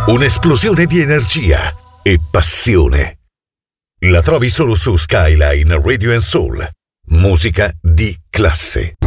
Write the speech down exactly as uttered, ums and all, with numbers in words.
Un'esplosione di energia e passione. La trovi solo su Skyline Radio and Soul. Musica di classe.